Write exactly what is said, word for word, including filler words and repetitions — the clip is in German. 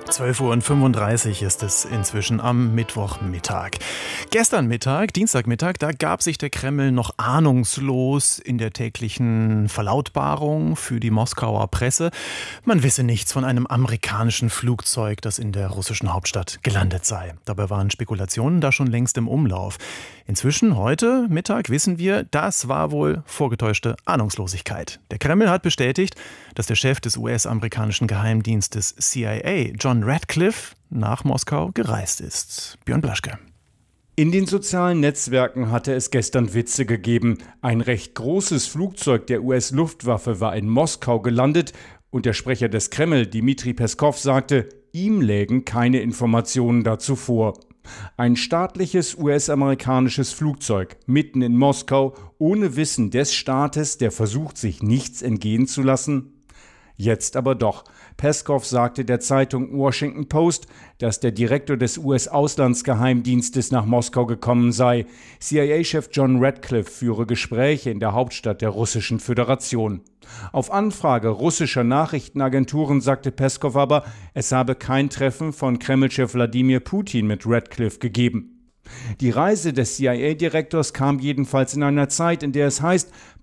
zwölf Uhr fünfunddreißig ist es inzwischen am Mittwochmittag. Gestern Mittag, Dienstagmittag, da gab sich der Kreml noch ahnungslos in der täglichen Verlautbarung für die Moskauer Presse. Man wisse nichts von einem amerikanischen Flugzeug, das in der russischen Hauptstadt gelandet sei. Dabei waren Spekulationen da schon längst im Umlauf. Inzwischen, heute Mittag, wissen wir, das war wohl vorgetäuschte Ahnungslosigkeit. Der Kreml hat bestätigt, dass der Chef des U S-amerikanischen Geheimdienstes C I A, John Ratcliffe, nach Moskau gereist ist. Björn Blaschke. In den sozialen Netzwerken hatte es gestern Witze gegeben. Ein recht großes Flugzeug der U S-Luftwaffe war in Moskau gelandet und der Sprecher des Kreml, Dmitri Peskow, sagte, ihm lägen keine Informationen dazu vor. Ein staatliches U S-amerikanisches Flugzeug mitten in Moskau, ohne Wissen des Staates, der versucht, sich nichts entgehen zu lassen? Jetzt aber doch. Peskow sagte der Zeitung Washington Post, dass der Direktor des U S-Auslandsgeheimdienstes nach Moskau gekommen sei. C I A-Chef John Ratcliffe führe Gespräche in der Hauptstadt der Russischen Föderation. Auf Anfrage russischer Nachrichtenagenturen sagte Peskow aber, es habe kein Treffen von Kreml-Chef Wladimir Putin mit Ratcliffe gegeben. Die Reise des C I A-Direktors kam jedenfalls in einer Zeit, in der es heißt,